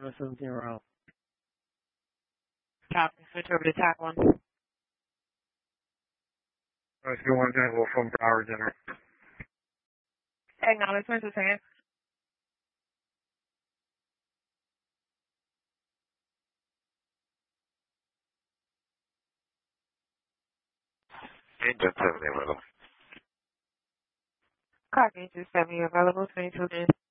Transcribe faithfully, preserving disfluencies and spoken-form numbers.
seven zero. Copy. Switch over to tack one. Rescue one Tango from Power Center. Acknowledgement to second. Engine seventy available. Copy. Engine seventy available. twenty-two minutes.